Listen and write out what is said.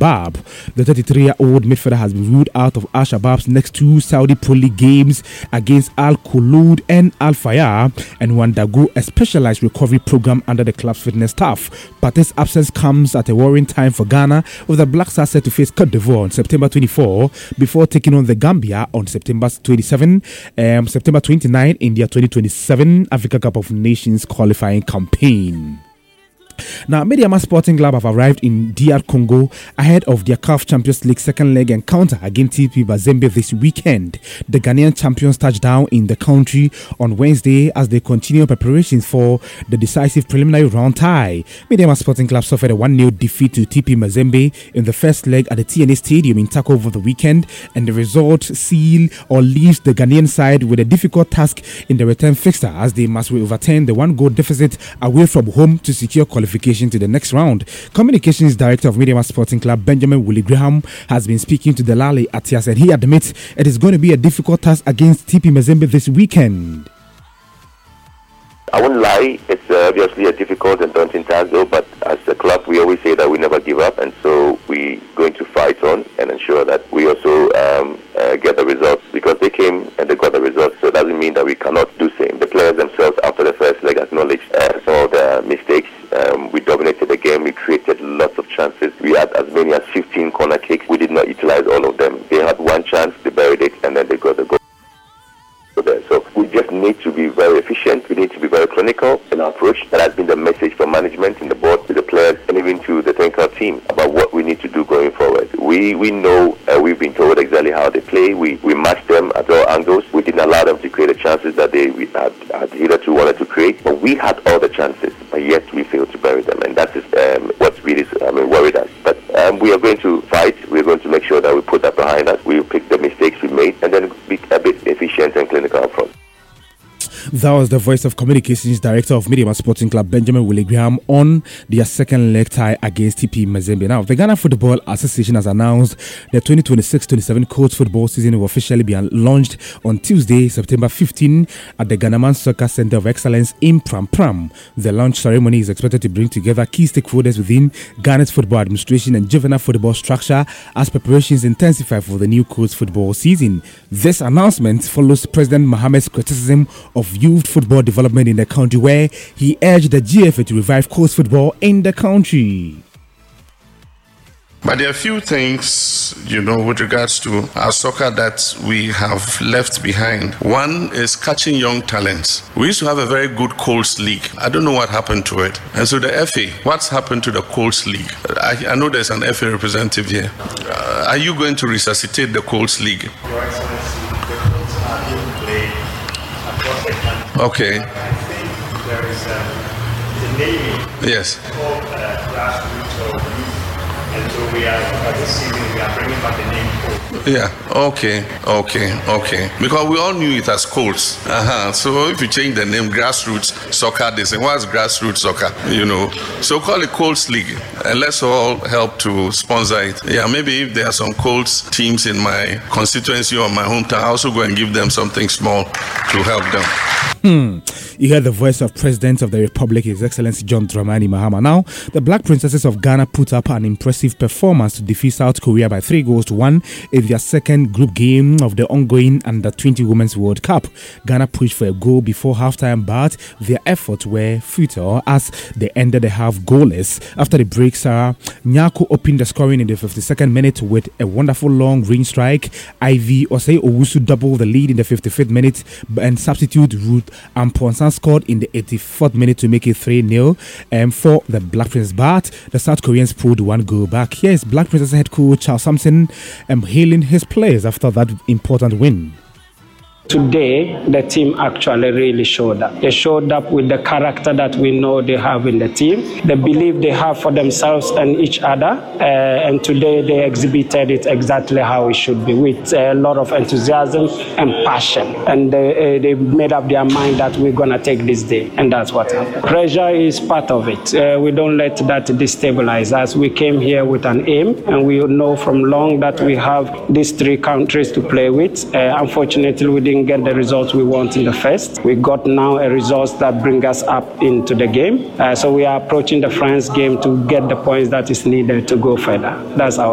Al-Shabab. The 33-year-old midfielder has been ruled out of Al-Shabab's next two Saudi Pro League games against Al-Khulud and Al-Fayar, and will undergo a specialized recovery program under the club's fitness staff. But this absence comes at a worrying time for Ghana, with the Black Stars set to face Cote d'Ivoire on September 24 before taking on the Gambia on September 27, September 29 in their 2027 Africa Cup of Nations qualifying campaign. Now, Medeama Sporting Club have arrived in DR Congo ahead of their CAF Champions League second leg encounter against TP Mazembe this weekend. The Ghanaian champions touched down in the country on Wednesday as they continue preparations for the decisive preliminary round tie. Medeama Sporting Club suffered a 1-0 defeat to TP Mazembe in the first leg at the TNA Stadium in Tako over the weekend, and the result leaves the Ghanaian side with a difficult task in the return fixture as they must overturn the 1-goal deficit away from home to secure qualification to the next round. Communications Director of Medeama Sporting Club, Benjamin Willie Graham, has been speaking to Delali Atias, and he admits it is going to be a difficult task against TP Mazembe this weekend. I won't lie, it's obviously a difficult and daunting task though, but as a club we always say that we never give up, and so we're going to fight on and ensure that we also get the results, because they came and they got the results, so it doesn't mean that we cannot do the same. The players themselves after the first leg acknowledged some of their mistakes. We dominated the game, we created lots of chances. We had as many as 15 corner kicks. We did not utilize all of them. They had one chance, they buried it, and then they got the goal. So we just need to be very efficient. We need to be very clinical in our approach. That has been the message from management in the board, to the players, and even to the technical team about what we need to do going forward. We know, we've been told exactly how they play. We matched them at all angles. We didn't allow them to create the chances that they had hitherto wanted to create. But we had all the chances, but yet we failed to bury them. And that is what really worried us. But we are going to fight. We're going to make sure that we put that behind us. We pick the mistakes we made and then be a bit efficient and clinical up front. That was the voice of Communications Director of Medeama Sporting Club, Benjamin Willie Graham, on their second leg tie against TP Mazembe. Now, the Ghana Football Association has announced the 2026-27 coach football season will officially be launched on Tuesday, September 15 at the Ghanaman Soccer Center of Excellence in Pram Pram. The launch ceremony is expected to bring together key stakeholders within Ghana's football administration and juvenile football structure as preparations intensify for the new coach football season. This announcement follows President Mohamed's criticism of youth football development in the country, where he urged the GFA to revive coach football in the country. But there are a few things, with regards to our soccer that we have left behind. One is catching young talents. We used to have a very good Colts League. I don't know what happened to it. And so the FA, what's happened to the Colts League? I know there's an FA representative here. Are you going to resuscitate the Colts League? Your Excellency, the Colts are being played across the country. Okay. I think there is the naming Yes. called grassroots or youth. And so we are, for this season, we are bringing back the name Colts. Yeah, okay. Because we all knew it as Colts. So if you change the name Grassroots Soccer, they say, what's Grassroots Soccer? So call it Colts League, and let's all help to sponsor it. Yeah, maybe if there are some Colts teams in my constituency or my hometown, I also go and give them something small to help them. You heard the voice of President of the Republic, His Excellency John Dramani Mahama. Now, the Black Princesses of Ghana put up an impressive performance to defeat South Korea by 3-1 in their second group game of the ongoing Under-20 Women's World Cup. Ghana pushed for a goal before halftime, but their efforts were futile as they ended the half goalless. After the break, Sarah Nyako opened the scoring in the 52nd minute with a wonderful long-range strike. Ivy Osei Owusu doubled the lead in the 55th minute, and substitute Ruth Amponsan scored in the 84th minute to make it 3-0 for the Black Princess. But the South Koreans pulled one goal back. Here is Black Princess head coach Charles Sampson hailing his players after that important win. Today, the team actually really showed up. They showed up with the character that we know they have in the team, the belief they have for themselves and each other, and today they exhibited it exactly how it should be, with a lot of enthusiasm and passion. And they made up their mind that we're going to take this day, and that's what happened. Pressure is part of it. We don't let that destabilize us. We came here with an aim, and we know from long that we have these three countries to play with. Unfortunately, we didn't get the results we want in the first. We got now a result that bring us up into the game. So we are approaching the France game to get the points that is needed to go further. That's our